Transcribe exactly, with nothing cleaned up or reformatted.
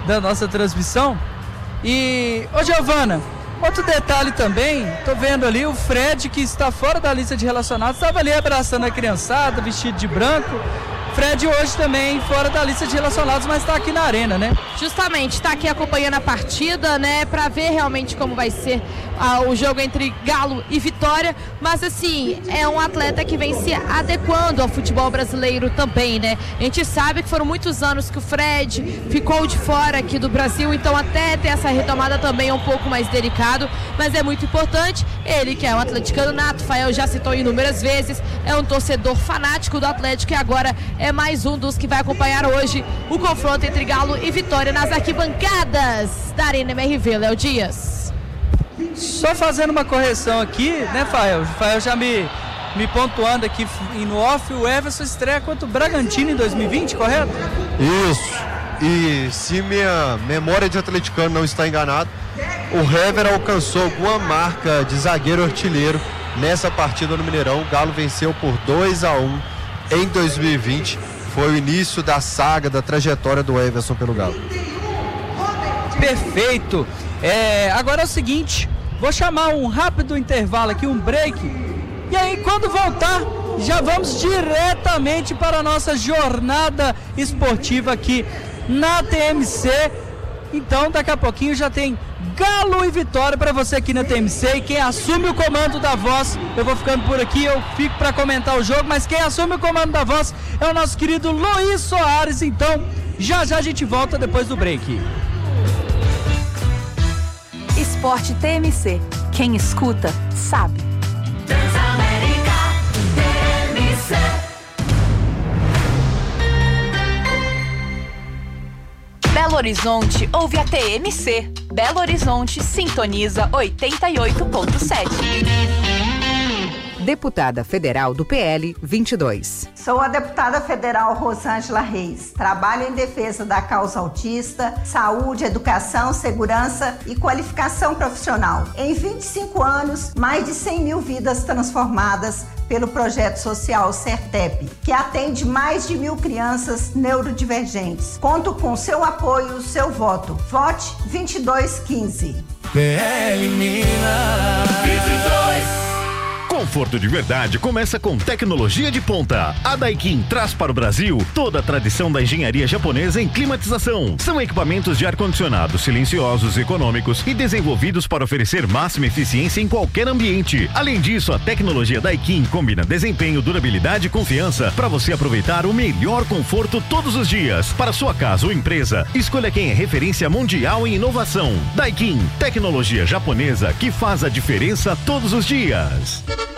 da nossa transmissão. E, ô Giovana, outro detalhe também, tô vendo ali o Fred, que está fora da lista de relacionados, estava ali abraçando a criançada, vestido de branco. Fred hoje também fora da lista de relacionados, mas está aqui na arena, né? Justamente, está aqui acompanhando a partida, né, para ver realmente como vai ser ah, o jogo entre Galo e Vitória, mas assim, é um atleta que vem se adequando ao futebol brasileiro também, né? A gente sabe que foram muitos anos que o Fred ficou de fora aqui do Brasil, então até ter essa retomada também é um pouco mais delicado, mas é muito importante. Ele, que é um atleticano nato, Fael já citou inúmeras vezes, é um torcedor fanático do Atlético e agora é mais um dos que vai acompanhar hoje o confronto entre Galo e Vitória nas arquibancadas da Arena M R V. Léo Dias. Só fazendo uma correção aqui, né, Fael? O Fael já me, me pontuando aqui no off, o Everson estreia contra o Bragantino em dois mil e vinte, correto? Isso. E se minha memória de atleticano não está enganado, o Hever alcançou alguma marca de zagueiro artilheiro nessa partida no Mineirão. O Galo venceu por dois a um em dois mil e vinte. Foi o início da saga, da trajetória do Everson pelo Galo. Perfeito. É, agora é o seguinte, vou chamar um rápido intervalo aqui, um break. E aí, quando voltar, já vamos diretamente para a nossa jornada esportiva aqui na T M C. Então, daqui a pouquinho já tem Galo e Vitória para você aqui na T M C. E quem assume o comando da voz, eu vou ficando por aqui, eu fico para comentar o jogo, mas quem assume o comando da voz é o nosso querido Luiz Soares. Então, já já a gente volta depois do break. Esporte T M C. Quem escuta, sabe. Transamérica T M C. Belo Horizonte ouve a T M C. Belo Horizonte sintoniza oitenta e oito ponto sete. Deputada Federal do P L vinte e dois. Sou a deputada federal Rosângela Reis. Trabalho em defesa da causa autista, saúde, educação, segurança e qualificação profissional. Em vinte e cinco anos, mais de cem mil vidas transformadas pelo projeto social Sertep, que atende mais de mil crianças neurodivergentes. Conto com seu apoio, seu voto. Vote vinte e dois quinze. P L Minas vinte e dois. Conforto de verdade começa com tecnologia de ponta. A Daikin traz para o Brasil toda a tradição da engenharia japonesa em climatização. São equipamentos de ar-condicionado silenciosos, econômicos e desenvolvidos para oferecer máxima eficiência em qualquer ambiente. Além disso, a tecnologia Daikin combina desempenho, durabilidade e confiança para você aproveitar o melhor conforto todos os dias. Para sua casa ou empresa, escolha quem é referência mundial em inovação. Daikin, tecnologia japonesa que faz a diferença todos os dias.